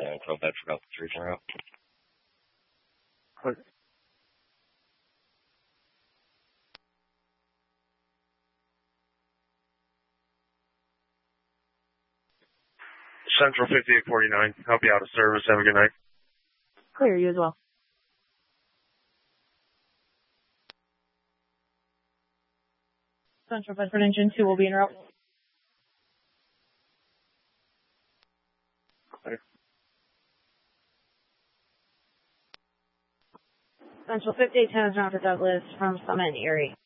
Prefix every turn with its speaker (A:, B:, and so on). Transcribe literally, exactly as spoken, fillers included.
A: and Crow Bedford out the region route.
B: Okay. Central fifty-eight forty-nine. I'll be out of service. Have a good night.
C: Clear, you as well. Central Bedford Engine two will be en route.
B: Clear.
C: Central fifty-eight ten is route to Douglas from Summit and Erie.